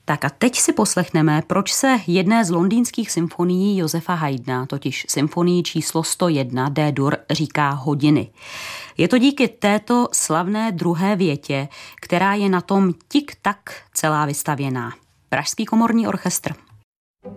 Tak a teď si poslechneme, proč se jedné z londýnských symfonií Josefa Haydna, totiž symfonii číslo 101 D-dur, říká hodiny. Je to díky této slavné druhé větě, která je na tom tik-tak celá vystavěná. Pražský komorní orchestr.